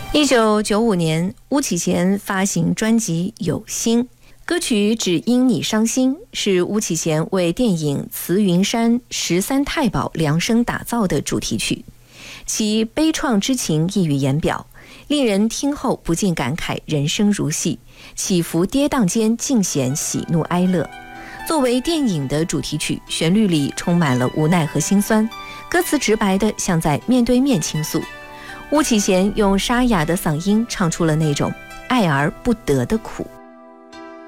1995年，巫启贤发行专辑《有心》，歌曲《只因你伤心》是巫启贤为电影《慈云山13太保》量身打造的主题曲，其悲怆之情溢于言表，令人听后不禁感慨人生如戏，起伏跌宕间尽显喜怒哀乐。作为电影的主题曲，旋律里充满了无奈和心酸，歌词直白的像在面对面倾诉。巫启贤用沙哑的嗓音唱出了那种爱而不得的苦。